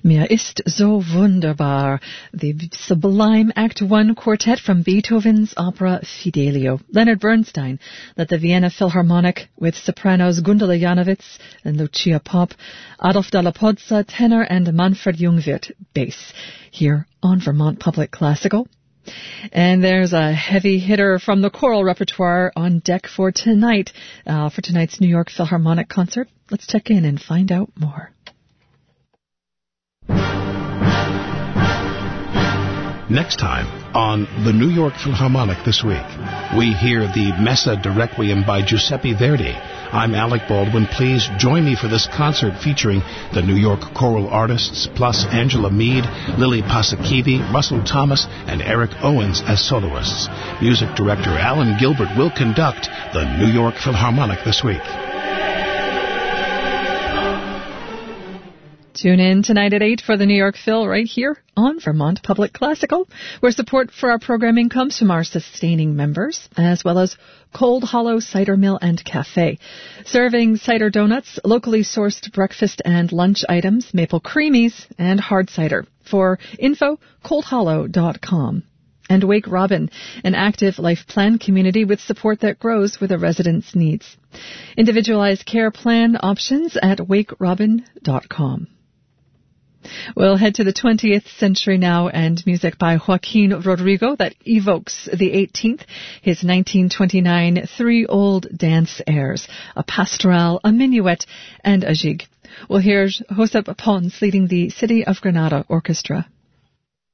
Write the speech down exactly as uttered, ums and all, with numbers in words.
Mir ist so wunderbar, the sublime Act One quartet from Beethoven's opera Fidelio. Leonard Bernstein led the Vienna Philharmonic with sopranos Gundula Janowitz and Lucia Popp, Adolf Dalla Pozza, tenor, and Manfred Jungwirth, bass, here on Vermont Public Classical. And there's a heavy hitter from the choral repertoire on deck for tonight, uh, for tonight's New York Philharmonic concert. Let's check in and find out more. Next time on the New York Philharmonic this week, we hear the Messa de Requiem by Giuseppe Verdi. I'm Alec Baldwin. Please join me for this concert featuring the New York choral artists, plus Angela Mead, Lily Pasakivi, Russell Thomas, and Eric Owens as soloists. Music director Alan Gilbert will conduct the New York Philharmonic this week. Tune in tonight at eight for the New York Phil right here on Vermont Public Classical, where support for our programming comes from our sustaining members, as well as Cold Hollow Cider Mill and Cafe, serving cider donuts, locally sourced breakfast and lunch items, maple creamies, and hard cider. For info, cold hollow dot com. And Wake Robin, an active life plan community with support that grows with a resident's needs. Individualized care plan options at wake robin dot com. We'll head to the twentieth century now and music by Joaquin Rodrigo that evokes the eighteenth, his nineteen twenty-nine three old dance airs, a pastoral, a minuet, and a jig. We'll hear Josep Pons leading the City of Granada Orchestra.